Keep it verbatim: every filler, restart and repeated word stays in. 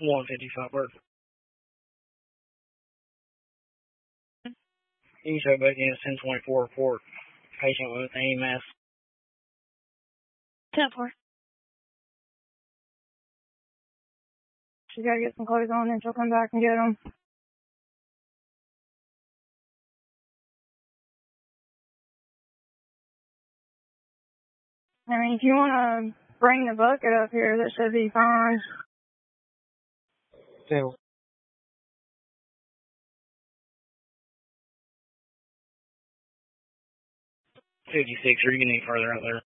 one fifty-five work. You show back in ten twenty-four report. Patient with A M S. ten four. She's got to get some clothes on and she'll come back and get them. I mean, if you want to bring the bucket up here, that should be fine. Still. fifty-six, are you getting any further out there?